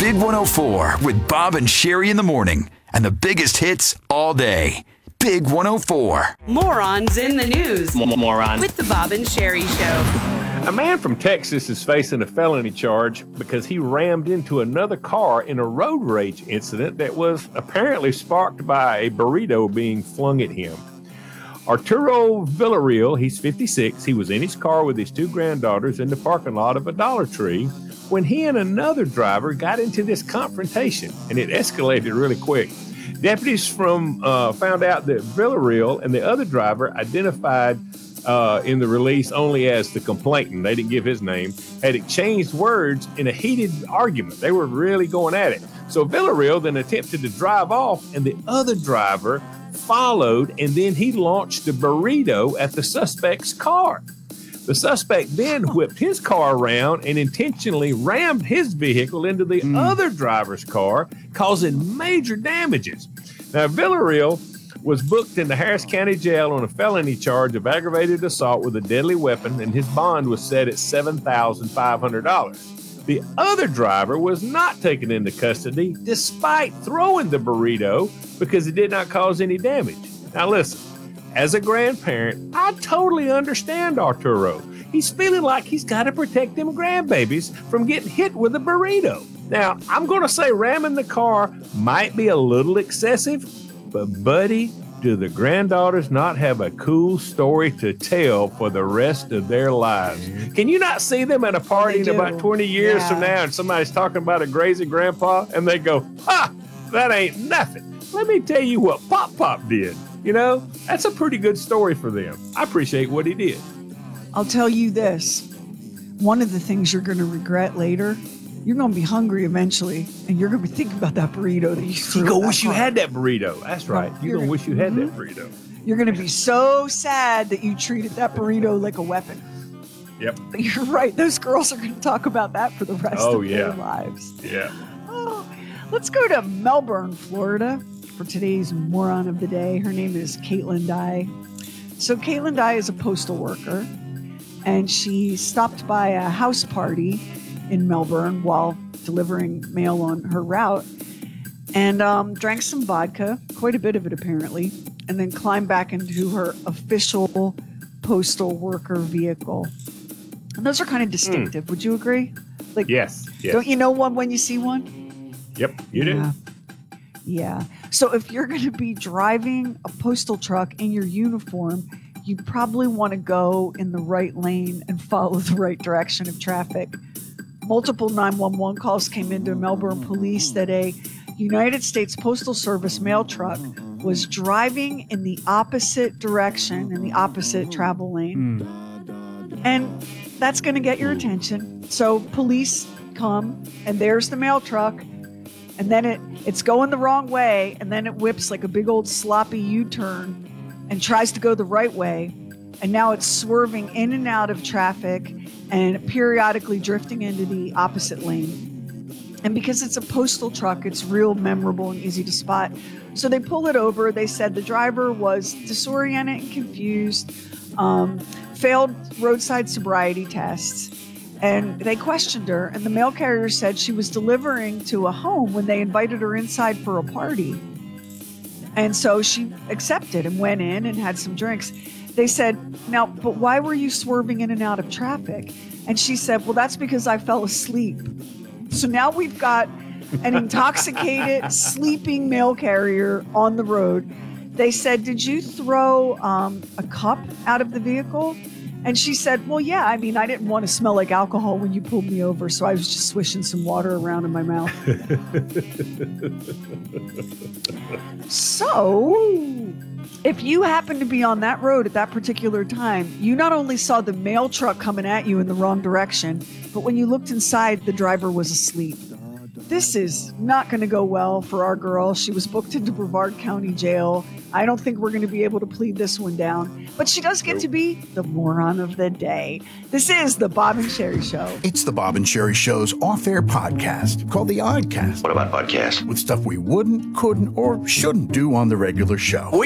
Big 104 with Bob and Sherry in the morning. And the biggest hits all day. Big 104. Morons in the news. Morons. With the Bob and Sherry Show. A man from Texas is facing a felony charge because he rammed into another car in a road rage incident that was apparently sparked by a burrito being flung at him. Arturo Villarreal, he's 56. He was in his car with his two granddaughters in the parking lot of a Dollar Tree when he and another driver got into this confrontation, and it escalated really quick. Deputies found out that Villarreal and the other driver, identified in the release only as the complainant, they didn't give his name, had exchanged words in a heated argument. They were really going at it. So Villarreal then attempted to drive off, and the other driver followed, and then he launched the burrito at the suspect's car. The suspect then whipped his car around and intentionally rammed his vehicle into the other driver's car, causing major damages. Now, Villarreal was booked in the Harris County Jail on a felony charge of aggravated assault with a deadly weapon, and his bond was set at $7,500. The other driver was not taken into custody despite throwing the burrito because it did not cause any damage. Now listen, as a grandparent, I totally understand Arturo. He's feeling like he's got to protect them grandbabies from getting hit with a burrito. Now, I'm going to say ramming the car might be a little excessive, but buddy, do the granddaughters not have a cool story to tell for the rest of their lives? Can you not see them at a party in about 20 years from now and somebody's talking about a crazy grandpa and they go, ha, that ain't nothing. Let me tell you what Pop did. You know, that's a pretty good story for them. I appreciate what he did. I'll tell you this. One of the things you're going to regret later, you're going to be hungry eventually, and you're going to be thinking about that burrito that you threw. You're going to wish you had that burrito. That's right. You're going to wish you had that burrito. You're going to be so sad that you treated that burrito like a weapon. Yep. But you're right. Those girls are going to talk about that for the rest of their lives. Yeah. Oh, let's go to Melbourne, Florida for today's Moron of the Day. Her name is Caitlin Dye. So Caitlin Dye is a postal worker, and she stopped by a house party in Melbourne while delivering mail on her route and drank some vodka, quite a bit of it apparently, and then climbed back into her official postal worker vehicle. And those are kind of distinctive. Would you agree? Like, yes. Don't you know one when you see one? Yep, you do. Yeah. So if you're going to be driving a postal truck in your uniform, you probably want to go in the right lane and follow the right direction of traffic. Multiple 911 calls came into Melbourne police that a United States Postal Service mail truck was driving in the opposite direction, in the opposite travel lane. And that's going to get your attention. So police come, and there's the mail truck, and then it's going the wrong way, and then it whips like a big old sloppy U-turn and tries to go the right way. And now it's swerving in and out of traffic and periodically drifting into the opposite lane. And because it's a postal truck, it's real memorable and easy to spot. So they pull it over. They said the driver was disoriented and confused, failed roadside sobriety tests, and they questioned her. And the mail carrier said she was delivering to a home when they invited her inside for a party. And so she accepted and went in and had some drinks. They said, now, but why were you swerving in and out of traffic? And she said, well, that's because I fell asleep. So now we've got an intoxicated, sleeping mail carrier on the road. They said, did you throw a cup out of the vehicle? And she said, well, yeah, I mean, I didn't want to smell like alcohol when you pulled me over, so I was just swishing some water around in my mouth. So, if you happen to be on that road at that particular time, you not only saw the mail truck coming at you in the wrong direction, but when you looked inside, the driver was asleep. This is not going to go well for our girl. She was booked into Brevard County Jail. I don't think we're going to be able to plead this one down, but she does get to be the moron of the day. This is the Bob and Sherry Show. It's the Bob and Sherry Show's off-air podcast called The Oddcast. What about podcasts? With stuff we wouldn't, couldn't, or shouldn't do on the regular show.